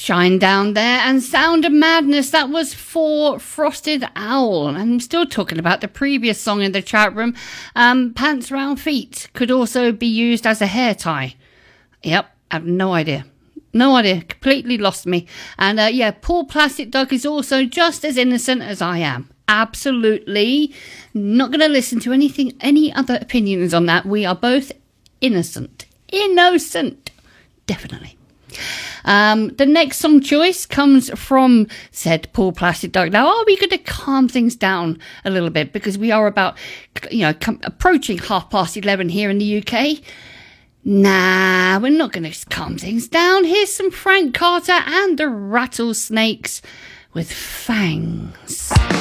Shine Down there and Sound of Madness. That was for Frosted Owl. And I'm still talking about the previous song in the chat room. Pants Round Feet could also be used as a hair tie. Yep, I have no idea. No idea. Completely lost me. And Paul Plastic Dog is also just as innocent as I am. Absolutely. Not going to listen to any other opinions on that. We are both innocent. Innocent. Definitely. The next song choice comes from said Paul Plastic Dog. Now, are we going to calm things down a little bit? Because we are about, approaching 11:30 here in the UK. Nah, we're not going to calm things down. Here's some Frank Carter and the Rattlesnakes with Fangs.